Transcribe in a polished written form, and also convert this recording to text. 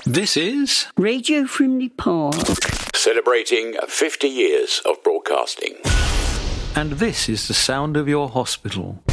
This is Radio Frimley Park, celebrating 50 years of broadcasting. And this is the sound of your hospital.